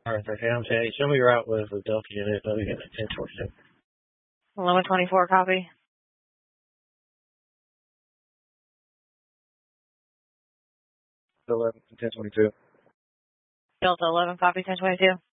Arthur, hey, show me your route with the Delta unit. Let me get 1022. 1124, copy. 1022. Delta 11, copy, 1022.